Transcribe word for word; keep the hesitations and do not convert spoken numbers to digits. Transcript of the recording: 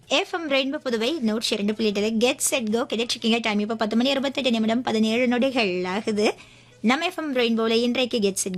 FM rainbow Puduvai நூற்றி இரண்டு புள்ளி எட்டு கெட் செட் கோ கிடைச்சிருக்கீங்க. டைம் இப்போ பத்து மணி இருபத்தெட்டு நிமிடம் பதினேழு நொடிகள் ஆகுது. நம்ம எஃப்எம் ரெயின்போல இன்றைக்கு கெட் செட்